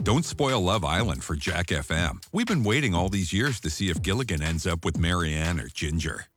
Don't spoil Love Island for Jack FM. We've been waiting all these years to see if Gilligan ends up with Marianne or Ginger.